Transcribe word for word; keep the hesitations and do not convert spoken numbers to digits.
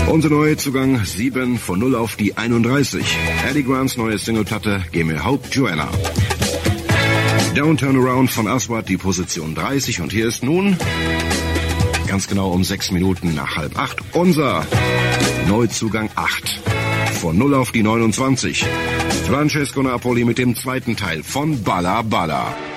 Unser Neuzugang sieben von null auf die einunddreißig. Eddie Grants neue Singleplatte Give Me Hope, Joanna. Don't Turn Around von Aswad, die Position dreißig. Und hier ist nun, ganz genau um sechs Minuten nach halb acht, unser Neuzugang acht. Von null auf die neunundzwanzig. Francesco Napoli mit dem zweiten Teil von Balla Balla.